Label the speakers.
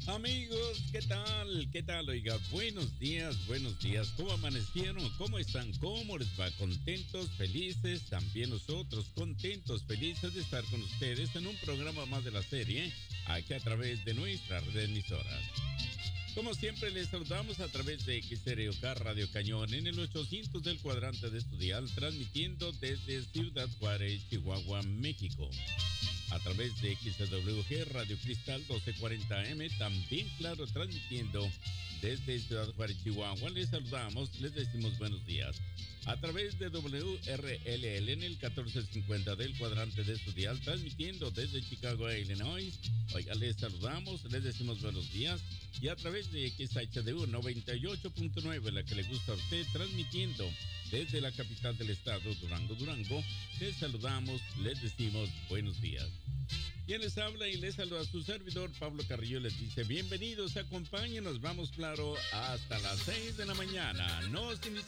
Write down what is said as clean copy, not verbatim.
Speaker 1: Amigos, ¿qué tal? ¿Qué tal? Oiga, buenos días. ¿Cómo amanecieron? ¿Cómo están? ¿Cómo les va? ¿Contentos? ¿Felices? También nosotros contentos, felices de estar con ustedes en un programa más de la serie, aquí a través de nuestra red de emisoras. Como siempre, les saludamos a través de XROK Radio Cañón en el 800 del cuadrante de Estudial, transmitiendo desde Ciudad Juárez, Chihuahua, México. A través de XWG Radio Cristal 1240M, también claro, transmitiendo desde Ciudad Juárez, Chihuahua. Les saludamos, les decimos buenos días. A través de WRLL en el 1450 del cuadrante de Estudial, transmitiendo desde Chicago, Illinois. Oiga, les saludamos, les decimos buenos días. Y a través de XHDU 98.9, la que le gusta a usted, transmitiendo desde la capital del estado, Durango, les saludamos, les decimos buenos días. Quien les habla y les saluda a su servidor, Pablo Carrillo, les dice bienvenidos, acompáñenos, vamos claro, hasta las 6 de la mañana. Nos iniciamos.